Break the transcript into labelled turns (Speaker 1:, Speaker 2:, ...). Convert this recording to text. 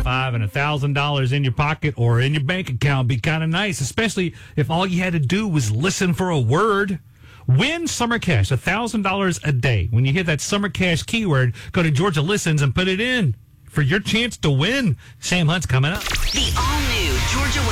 Speaker 1: $1.25 and $1,000 in your pocket or in your bank account would be kind of nice, especially if all you had to do was listen for a word. Win Summer Cash, $1,000 a day. When you hear that Summer Cash keyword, go to Georgia Listens and put it in for your chance to win. Sam Hunt's coming up.
Speaker 2: The all-new Georgia